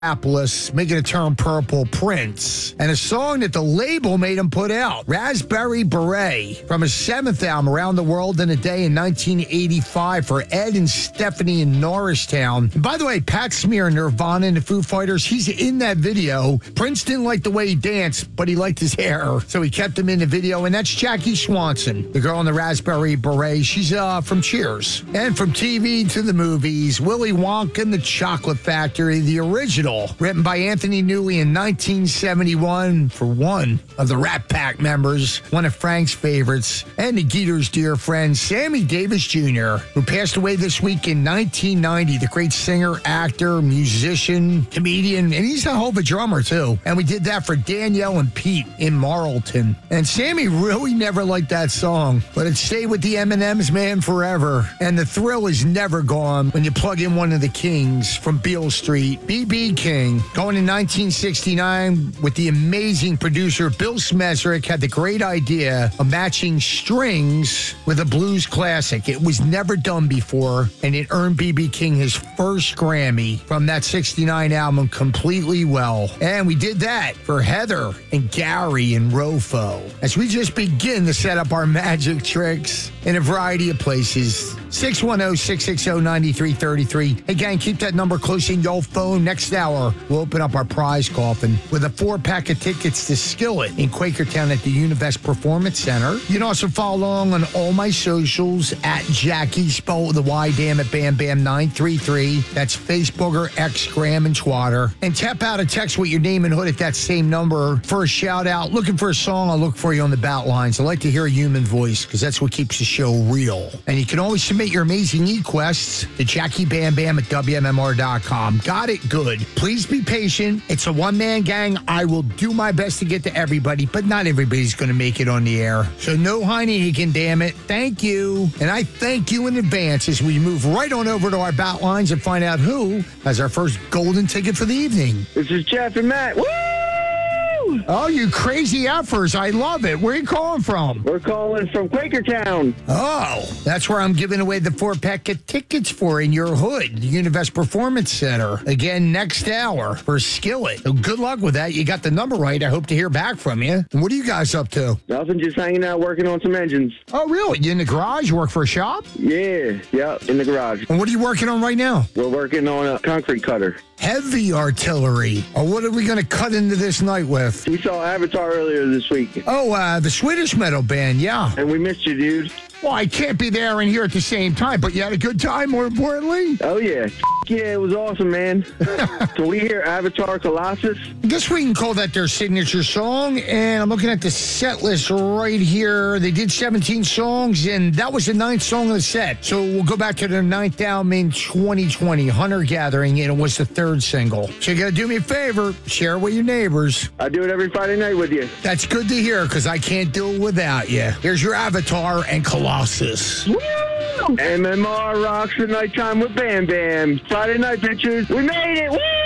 Minneapolis, making it turn purple, Prince, and a song that the label made him put out, Raspberry Beret, from his seventh album, Around the World in a Day in 1985 for Ed and Stephanie in Norristown. And by the way, Pat Smear, Nirvana and the Foo Fighters, he's in that video. Prince didn't like the way he danced, but he liked his hair, so he kept him in the video, and that's Jackie Swanson, the girl in the Raspberry Beret. She's from Cheers. And from TV to the movies, Willy Wonka and the Chocolate Factory, the original, written by Anthony Newley in 1971 for one of the Rat Pack members, one of Frank's favorites, and the Geeter's dear friend, Sammy Davis Jr., who passed away this week in 1990, the great singer, actor, musician, comedian, and he's a hell of a drummer, too. And we did that for Danielle and Pete in Marlton. And Sammy really never liked that song, but it stayed with the M&M's man forever. And the thrill is never gone when you plug in one of the Kings from Beale Street, B.B. King. Going in 1969 with the amazing producer Bill Smezrick had the great idea of matching strings with a blues classic. It was never done before, and it earned B.B. King his first Grammy from that 69 album completely well. And we did that for Heather and Gary and Rofo as we just begin to set up our magic tricks in a variety of places. 610-660-9333. Again, keep that number close in your phone. Next hour, we'll open up our prize coffin with a 4-pack of tickets to Skillet in Quakertown at the Univest Performance Center. You can also follow along on all my socials at Jackie, spelled with a Y, damn it, Bam Bam 933. That's Facebook or X, Graham, and Twitter. And tap out a text with your name and hood at that same number for a shout out. Looking for a song, I'll look for you on the bat lines. I like to hear a human voice because that's what keeps the show real. And you can always submit your amazing e-quests to JackieBamBam at WMMR.com. Got it? Good. Please be patient. It's a one-man gang. I will do my best to get to everybody, but not everybody's going to make it on the air. So no Heineken, damn it. Thank you. And I thank you in advance as we move right on over to our bat lines and find out who has our first golden ticket for the evening. This is Jeff and Matt. Woo! Oh, you crazy effers. I love it. Where are you calling from? We're calling from Quakertown. Oh, that's where I'm giving away the 4-pack of tickets for in your hood, the Univest Performance Center. Again, next hour for Skillet. So good luck with that. You got the number right. I hope to hear back from you. And what are you guys up to? Nothing, just hanging out, working on some engines. Oh, really? You in the garage? You work for a shop? Yeah, in the garage. And what are you working on right now? We're working on a concrete cutter. Heavy artillery. Oh, what are we going to cut into this night with? We saw Avatar earlier this week. Oh, the Swedish metal band, yeah. And we missed you, dude. Well, I can't be there and here at the same time, but you had a good time, more importantly? Oh, yeah. Yeah, it was awesome, man. So we hear Avatar Colossus. I guess we can call that their signature song, and I'm looking at the set list right here. They did 17 songs, and that was the 9th song of the set. So we'll go back to their 9th album in 2020, Hunter Gathering, and it was the 3rd single. So you got to do me a favor, share it with your neighbors. I do it every Friday night with you. That's good to hear, because I can't do it without you. Here's your Avatar and Colossus. Woo! MMR rocks the nighttime with Bam Bam. Friday night, bitches. We made it. Woo!